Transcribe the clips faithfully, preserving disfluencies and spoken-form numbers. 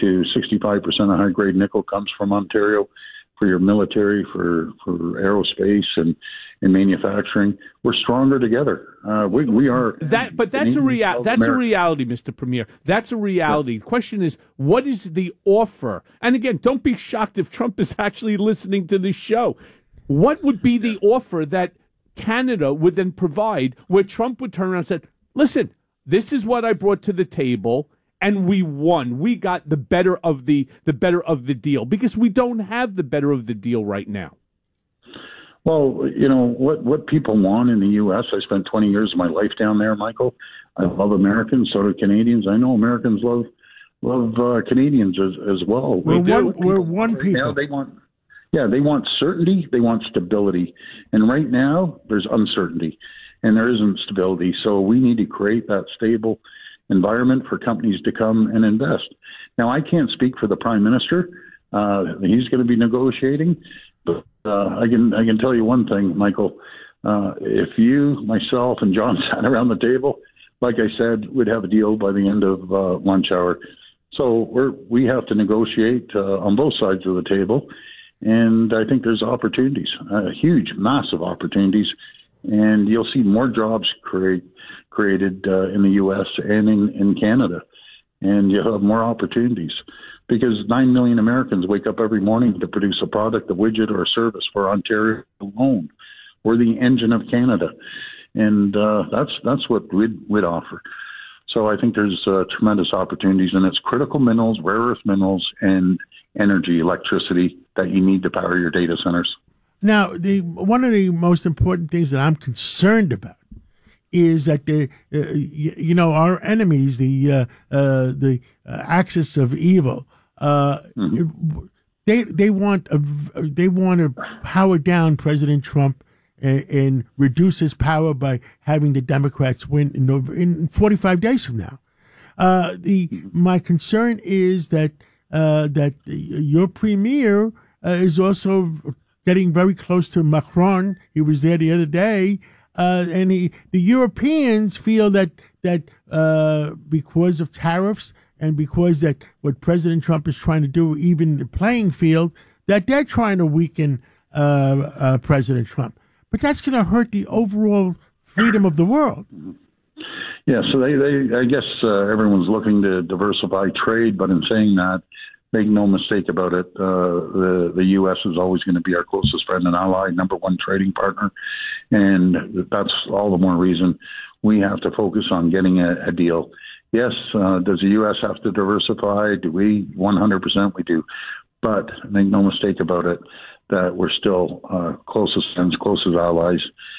to sixty-five percent of high-grade nickel comes from Ontario for your military, for, for aerospace and, and manufacturing. We're stronger together. Uh, we, we are. That, but that's a, rea- that's a reality, Mister Premier. That's a reality. Yeah. The question is, what is the offer? And again, don't be shocked if Trump is actually listening to this show. What would be the offer that Canada would then provide where Trump would turn around and say, listen, this is what I brought to the table, and we won. We got the better of the the better of the deal, because we don't have the better of the deal right now. Well, you know, what, what people want in the U S, I spent twenty years of my life down there, Michael. I love Americans, so do Canadians. I know Americans love love uh, Canadians as, as well. We're we one, we're one people. Now they want, yeah, they want certainty. They want stability. And right now, there's uncertainty, and there isn't stability. So we need to create that stable environment for companies to come and invest. Now, I can't speak for the Prime Minister. Uh, he's going to be negotiating. But uh, I can I can tell you one thing, Michael. Uh, if you, myself, and John sat around the table, like I said, we'd have a deal by the end of uh, lunch hour. So we're we have to negotiate uh, on both sides of the table, and I think there's opportunities, uh, huge, massive opportunities, and you'll see more jobs create created uh, in the U S and in, in Canada, and you'll have more opportunities. Because nine million Americans wake up every morning to produce a product, a widget, or a service for Ontario alone. We're the engine of Canada, and uh, that's that's what we'd, we'd offer. So I think there's uh, tremendous opportunities, and it's critical minerals, rare earth minerals, and energy, electricity that you need to power your data centers. Now, the one of the most important things that I'm concerned about is that the uh, you, you know our enemies, the uh, uh, the uh, axis of evil. Uh, mm-hmm. They they want a, they want to power down President Trump and, and reduce his power by having the Democrats win in, in forty-five days from now. Uh, the my concern is that uh, that your premier uh, is also getting very close to Macron. He was there the other day, uh, and he, the Europeans feel that that uh, because of tariffs. And because that what President Trump is trying to do, even the playing field, that they're trying to weaken uh, uh, President Trump. But that's going to hurt the overall freedom of the world. Yeah, so they, they I guess uh, everyone's looking to diversify trade, but in saying that, make no mistake about it, uh, the, the U S is always going to be our closest friend and ally, number one trading partner. And that's all the more reason we have to focus on getting a, a deal. Yes, uh, does the U S have to diversify? Do we? one hundred percent we do. But make no mistake about it, that we're still uh, closest friends, closest allies,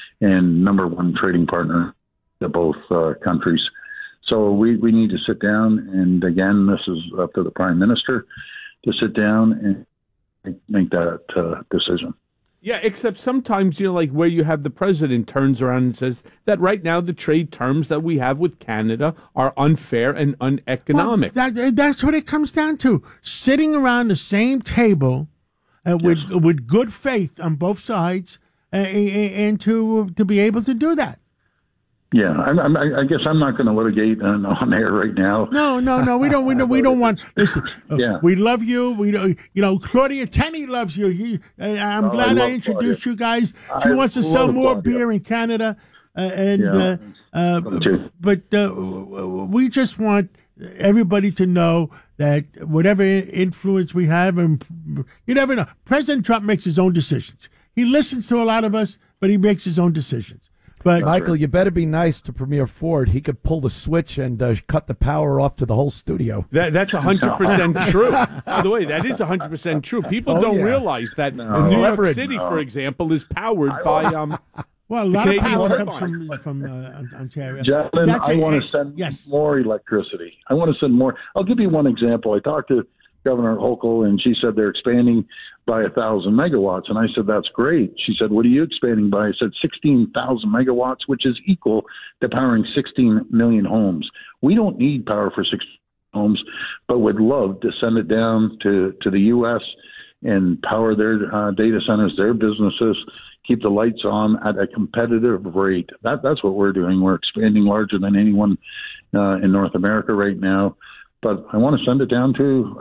and number one trading partner to both uh, countries. So we, we need to sit down, and again, this is up to the Prime Minister to sit down and make that uh, decision. Yeah, except sometimes, you know, like where you have the president turns around and says that right now the trade terms that we have with Canada are unfair and uneconomic. Well, that, that's what it comes down to. Sitting around the same table uh, with yes. with good faith on both sides uh, and to to be able to do that. Yeah, I'm, I'm, I guess I'm not going to litigate on, on air right now. No, no, no. We don't. We don't. We don't want. Listen, yeah. We love you. We don't. You know, Claudia Tenney loves you. He, I'm oh, glad I, I introduced Claudia. you guys. She I wants to sell more Claudia. beer in Canada, uh, and yeah, uh, uh, but uh, we just want everybody to know that whatever influence we have, and you never know. President Trump makes his own decisions. He listens to a lot of us, but he makes his own decisions. But Michael, you better be nice to Premier Ford. He could pull the switch and uh, cut the power off to the whole studio. That, that's one hundred percent true. By the way, that is one hundred percent true. People oh, don't yeah. realize that no. New York City, no. for example, is powered by... um. Well, a lot of power comes from, from uh, Ontario. Gentlemen, that's I a, want to send yes. more electricity. I want to send more. I'll give you one example. I talked to Governor Hochul, and she said they're expanding by a thousand megawatts. And I said, that's great. She said, what are you expanding by? I said, sixteen thousand megawatts, which is equal to powering sixteen million homes. We don't need power for sixteen homes, but would love to send it down to, to the U S and power their uh, data centers, their businesses, keep the lights on at a competitive rate. That, that's what we're doing. We're expanding larger than anyone uh, in North America right now. But I want to send it down to